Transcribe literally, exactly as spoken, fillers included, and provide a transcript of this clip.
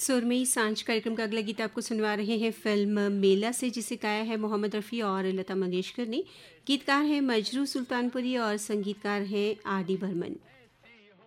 सुरमई सांझ कार्यक्रम का अगला गीत आपको सुनवा रहे हैं फिल्म मेला से, जिसे गाया है मोहम्मद रफ़ी और लता मंगेशकर ने। गीतकार हैं मजरू सुल्तानपुरी और संगीतकार हैं आर डी बर्मन।